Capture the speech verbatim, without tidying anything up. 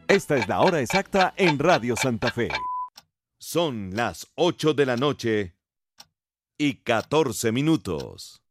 Esta es la hora exacta en Radio Santa Fe. Son las ocho de la noche y catorce minutos.